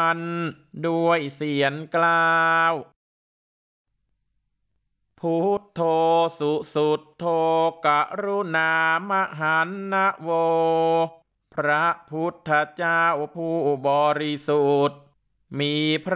นด้วยเสียงกล่าวพุทโธสุสุทโธกรุณามหันนะโวพระพุทธเจ้าผู้บริสุทธิ์มีพระ